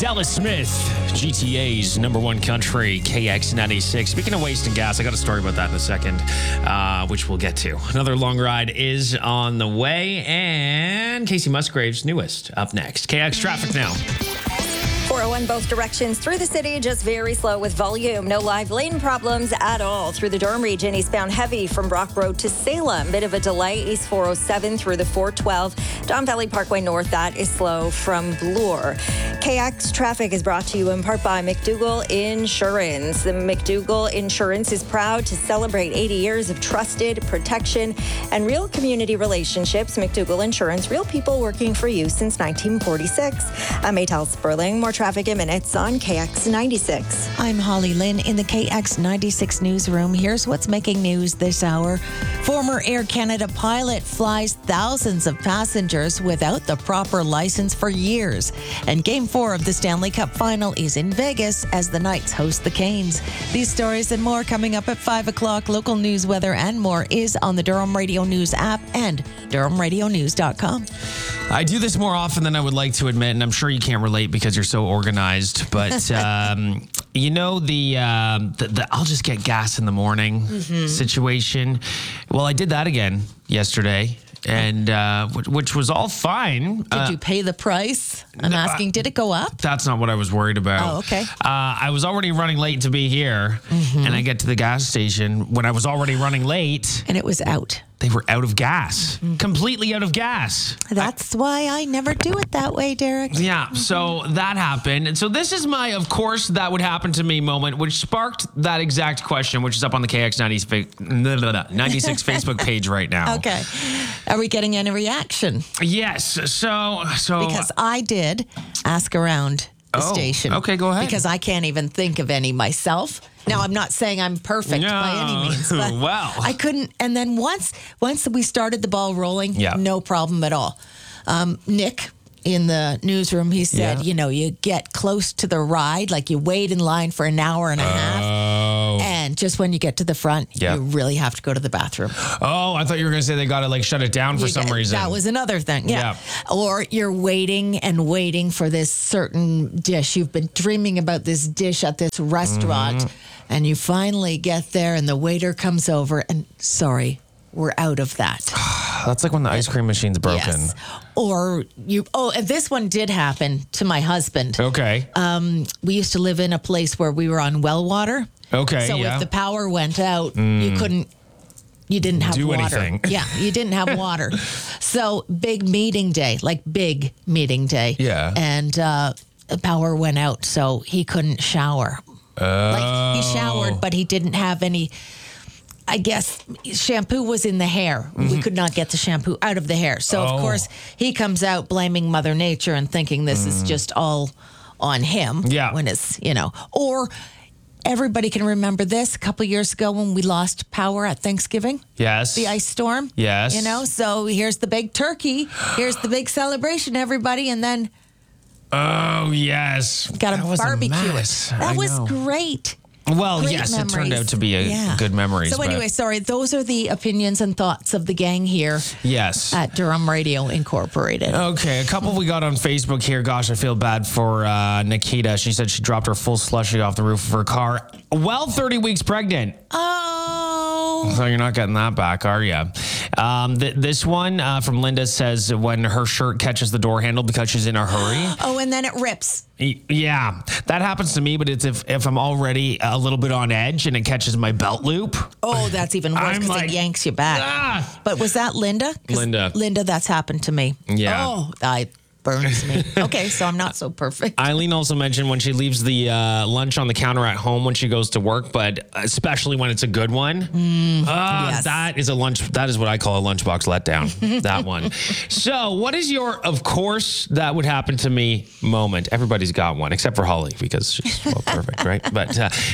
Dallas Smith, GTA's number one country, KX96. Speaking of wasting gas, I got a story about that in a second, which we'll get to. Another long ride is on the way, and Casey Musgrave's newest up next. KX traffic now. 401 both directions through the city, just very slow with volume. No live lane problems at all through the Durham region. Eastbound heavy from Brock Road to Salem. Bit of a delay. East 407 through the 412. Don Valley Parkway North, that is slow from Bloor. KX traffic is brought to you in part by McDougall Insurance. The McDougall Insurance is proud to celebrate 80 years of trusted protection and real community relationships. McDougall Insurance, real people working for you since 1946. I'm Maytal Sperling. More traffic in minutes on KX96. I'm Holly Lynn in the KX96 newsroom. Here's what's making news this hour. Former Air Canada pilot flies thousands of passengers without the proper license for years. And Game 4 of the Stanley Cup Final is in Vegas as the Knights host the Canes. These stories and more coming up at 5 o'clock. Local news, weather, and more is on the Durham Radio News app and DurhamRadioNews.com. I do this more often than I would like to admit, and I'm sure you can't relate because you're so organized. But you know the I'll just get gas in the morning situation. Well, I did that again yesterday, and which was all fine. Did you pay the price? I'm asking, did it go up? That's not what I was worried about. Oh, okay. I was already running late to be here, and I get to the gas station when I was already running late. And it was out. They were out of gas, completely out of gas. That's why I never do it that way, Derek. Yeah, so that happened. And so this is my, of course, that would happen to me moment, which sparked that exact question, which is up on the KX96 Facebook page right now. Okay. Are we getting any reaction? Yes. So because I did ask around the station. Okay, go ahead. Because I can't even think of any myself. Now, I'm not saying I'm perfect by any means. But well, I couldn't. And then once we started the ball rolling, no problem at all. Nick in the newsroom, he said, you get close to the ride, like you wait in line for an hour and a half. And just when you get to the front, you really have to go to the bathroom. Oh, I thought you were going to say they got to shut it down for some reason. That was another thing. Yeah. Or you're waiting and waiting for this certain dish. You've been dreaming about this dish at this restaurant. And you finally get there and the waiter comes over and, sorry, we're out of that. That's like when the ice cream machine's broken. Yes. Or and this one did happen to my husband. Okay. We used to live in a place where we were on well water. Okay, so if the power went out, you didn't have do water. Anything. Yeah, you didn't have water. So big meeting day. Yeah. And the power went out, so he couldn't shower. He showered, but he didn't have any, I guess, shampoo was in the hair. We could not get the shampoo out of the hair. So, of course, he comes out blaming Mother Nature and thinking this is just all on him. Yeah. When it's, or everybody can remember this a couple years ago when we lost power at Thanksgiving. Yes. The ice storm. Yes. So here's the big turkey. Here's the big celebration, everybody. And then... Oh, yes. Got to barbecue it. That was great. Well, Great yes, memories. it turned out to be a good memory. So anyway, sorry, those are the opinions and thoughts of the gang here. Yes. At Durham Radio Incorporated. Okay, a couple we got on Facebook here. Gosh, I feel bad for Nikita. She said she dropped her full slushie off the roof of her car while 30 weeks pregnant. Oh. So you're not getting that back, are you? This one from Linda says when her shirt catches the door handle because she's in a hurry. Oh, and then it rips. Yeah, that happens to me, but it's if I'm already a little bit on edge and it catches my belt loop. Oh, that's even worse because it yanks you back. But was that Linda? Linda, that's happened to me. Yeah. Oh, burns me. Okay, so I'm not so perfect. Eileen also mentioned when she leaves the lunch on the counter at home when she goes to work, but especially when it's a good one. Yes. That is that is what I call a lunchbox letdown. That one. So what is your, of course, that would happen to me moment? Everybody's got one, except for Holly, because she's perfect, right? But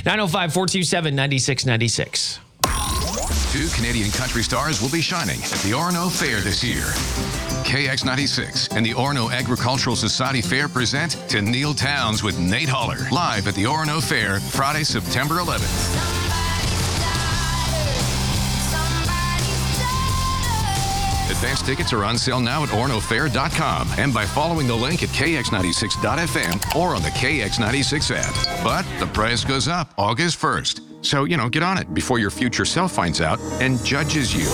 905-427-9696. Two Canadian country stars will be shining at the Orono Fair this year. KX96 and the Orono Agricultural Society Fair present To Neil Towns with Nate Holler, live at the Orono Fair, Friday, September 11th. The Advance tickets are on sale now at ornofair.com and by following the link at kx96.fm or on the KX96 app. But the price goes up August 1st. So, get on it before your future self finds out and judges you.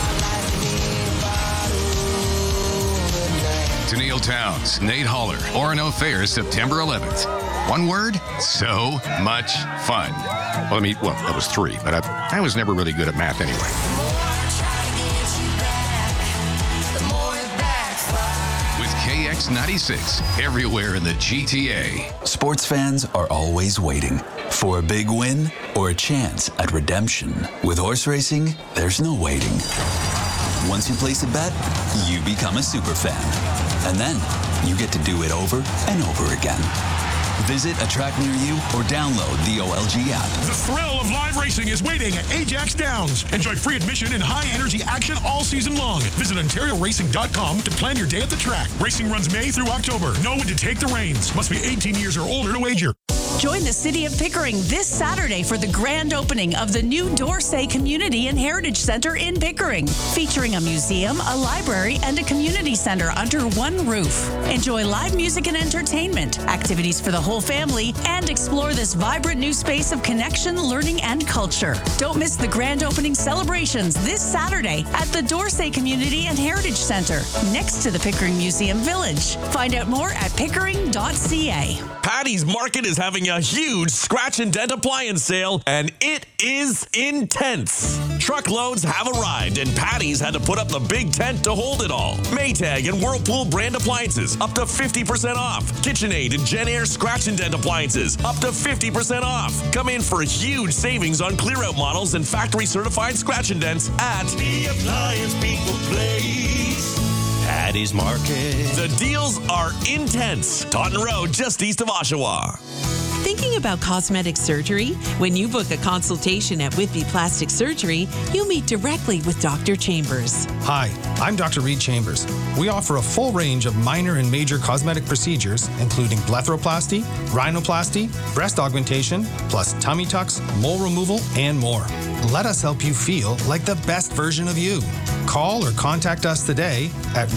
Tennille Townes, Nate Holler, Orono Fair, September 11th. One word, so much fun. Well, that was 3, but I was never really good at math anyway. With KX96, everywhere in the GTA. Sports fans are always waiting for a big win or a chance at redemption. With horse racing, there's no waiting. Once you place a bet, you become a super fan. And then you get to do it over and over again. Visit a track near you or download the OLG app. The thrill of live racing is waiting at Ajax Downs. Enjoy free admission and high-energy action all season long. Visit OntarioRacing.com to plan your day at the track. Racing runs May through October. Know when to take the reins. Must be 18 years or older to wager. Join the City of Pickering this Saturday for the grand opening of the new Dorsey Community and Heritage Center in Pickering, featuring a museum, a library, and a community center under one roof. Enjoy live music and entertainment, activities for the whole family, and explore this vibrant new space of connection, learning, and culture. Don't miss the grand opening celebrations this Saturday at the Dorsey Community and Heritage Center, next to the Pickering Museum Village. Find out more at pickering.ca. Patty's Market is having a huge scratch and dent appliance sale, and it is intense. Truckloads have arrived, and Patty's had to put up the big tent to hold it all. Maytag and Whirlpool brand appliances, up to 50% off. KitchenAid and Jen Air scratch and dent appliances, up to 50% off. Come in for huge savings on clear-out models and factory-certified scratch and dents at the Appliance People Place. Patty's Market. The deals are intense. Taunton Road, just east of Oshawa. Thinking about cosmetic surgery? When you book a consultation at Whitby Plastic Surgery, you meet directly with Dr. Chambers. Hi, I'm Dr. Reed Chambers. We offer a full range of minor and major cosmetic procedures, including blepharoplasty, rhinoplasty, breast augmentation, plus tummy tucks, mole removal, and more. Let us help you feel like the best version of you. Call or contact us today at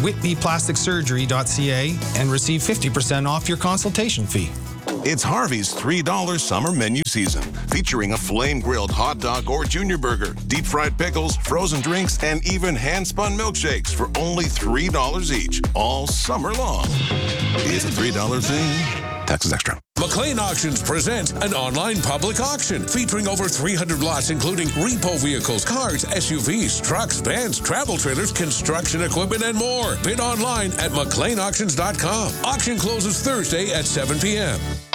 whitbyplasticsurgery.ca and receive 50% off your consultation fee. It's Harvey's $3 summer menu season, featuring a flame-grilled hot dog or junior burger, deep-fried pickles, frozen drinks, and even hand-spun milkshakes for only $3 each, all summer long. It's a $3 thing. Taxes extra. McLean Auctions presents an online public auction featuring over 300 lots, including repo vehicles, cars, SUVs, trucks, vans, travel trailers, construction equipment, and more. Bid online at McLeanAuctions.com. Auction closes Thursday at 7 p.m.